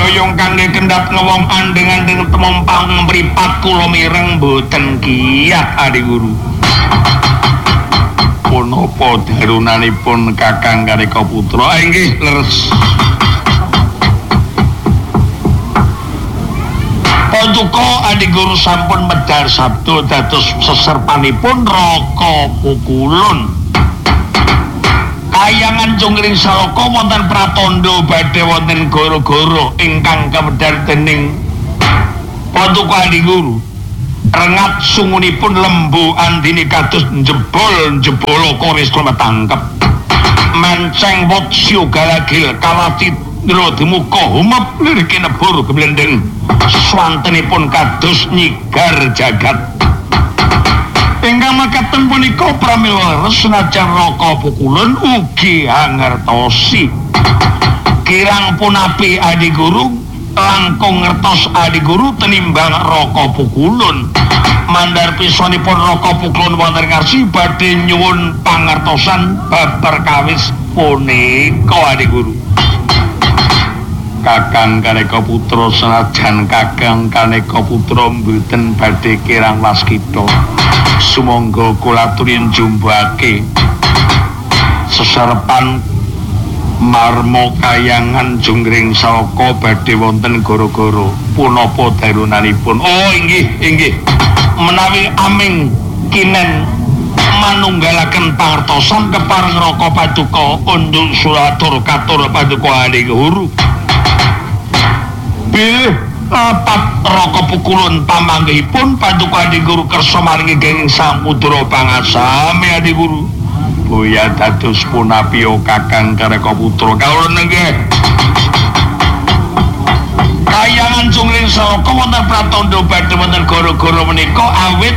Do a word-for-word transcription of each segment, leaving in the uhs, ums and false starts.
boyong kangge kendap ngewong andeng-andeng temompang mripat kula mireng boten kiyat Adi Guru. Punapa darunanipun Kakang Karika Putra? Inggih leres. Paduka Adi Guru sampun medhar sabda dados seserpanipun Raka Pukulun. Kayangan Jungring Saloka wonten pratandha badhe wonten gara-gara ingkang kamedhar dening Paduka Adi Guru. Rengat sungunipun lembu andini kados jebol-jebolo koris tangkep. Manceng wotsyo galagil kalatit Nira dimuka humap liriki nebur keblendeng swantenipun kados nyigar jagat. Ingkang makaten punika pramila senajan Raka Pukulun ugi angertosi kirang punapi Adi Guru langkung ngertos Adi Guru tenimbang Raka Pukulun. Mandar pisanipun Raka Pukulun wonten ngarsi badhe nyuwun pangertosan bab perkawis punika Adi Guru. Kakang Kaneka Putra senajan Kakang Kaneka Putra mboten badhe kirang waskita. Sumangga kula turin jumbake sesarepan marmo kayangan Jungring Saloka badhe wonten gara-gara punapa darunanipun. Oh inggih inggih menawi aming kinen manunggalaken pangertosan kepareng Raka Paduka unduk suratur katur Paduka Adi Guru. Bilih lapat Raka Pukulun pamanggihipun Paduka Adi Guru kersa maringi genging samudra pangasami Adi Guru. Boya dados punapi Kakang Kareka Putra kawula nenggih. Kayangan Jungring Saloka wonten pratandha badhe wonten gara-gara menika awit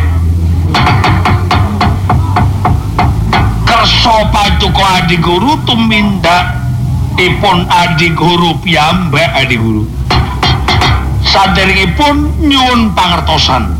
kersa Paduka Adi Guru tumindak ipun Adi Guru piyambak Adi Guru. Saderengipun nyuwun pangertosan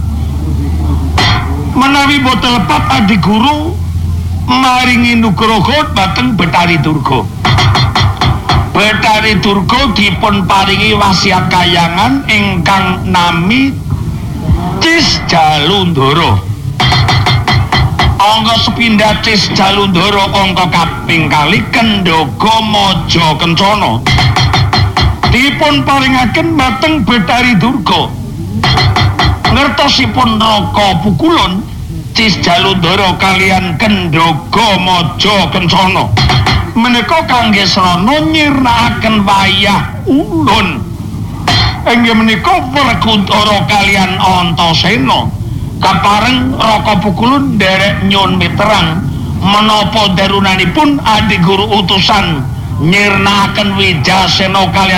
menawi boten lepat Adi Guru maringi nugraha dhateng Betari Durga. Betari Durga dipun paringi wasiat kayangan ingkang nami Cis Jalundara. Angka sepindhah Cis Jalundara angka kaping kalih Kendhaga Maja Kencana. Dipun paringaken mateng Betari Durga. Ngertosipun Raka Pukulun Cis Jalundara kalian Kendhaga Maja Kencana menika kangge srana nyirnakaken wayah ulun. Inggih menika Werkudara kalian Antasena kapareng Raka Pukulun nderek nyuwun miterang menapa darunanipun Adi Guru utusan nyirnakaken Wijasena kalian